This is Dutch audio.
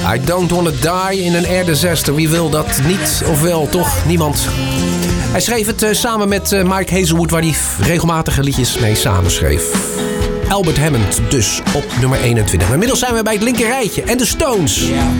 I don't wanna die in an air disaster. Wie wil dat niet? Of wel, toch? Niemand. Hij schreef het samen met Mike Hazelwood, waar hij regelmatige liedjes mee samenschreef. Albert Hammond dus op nummer 21. Maar inmiddels zijn we bij het linker rijtje. En de Stones.